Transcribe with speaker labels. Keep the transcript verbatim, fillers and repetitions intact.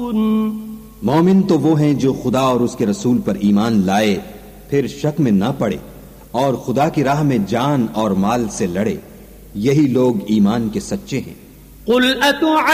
Speaker 1: मोमिन तो वो हैं जो खुदा और उसके रसूल पर ईमान लाए, फिर शक में ना पड़े और खुदा की राह में जान और माल से लड़े। यही लोग ईमान के सच्चे हैं।